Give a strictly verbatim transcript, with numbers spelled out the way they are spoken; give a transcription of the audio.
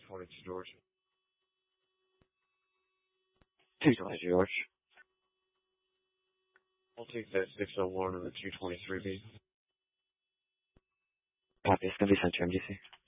twenty-two, George. two twenty, George. I'll take that six oh one and the two twenty-three, B. Copy. It's going to be sent to M D C.